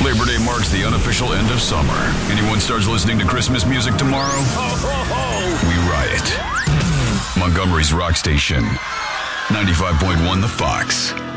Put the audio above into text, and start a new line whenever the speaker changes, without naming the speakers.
Labor Day marks the unofficial end of summer. Anyone starts listening to Christmas music tomorrow, we riot. Montgomery's Rock Station, 95.1 The Fox.